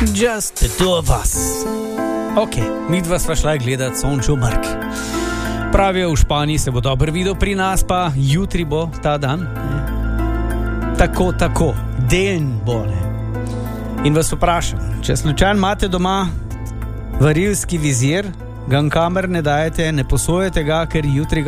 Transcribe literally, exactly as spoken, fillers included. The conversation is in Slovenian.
Just the two of us. Ok, mi dva sva šla gledat sončev mrk. Pravijo, v Španiji se bo dobro videl, pri nas pa jutri bo ta dan. Ne? Tako, tako, den bo. Ne? In vas vprašam, če slučajno imate doma varilski vizir, ga kamer ne dajete, ne posojete ga, ker jutri